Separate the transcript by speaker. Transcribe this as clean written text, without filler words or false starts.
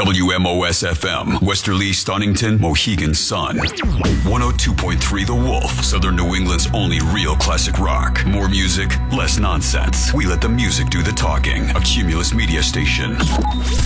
Speaker 1: WMOS FM, Westerly, Stonington, Mohegan Sun. 102.3 The Wolf, Southern New England's only real classic rock. More music, less nonsense. We let the music do the talking. A Cumulus media station.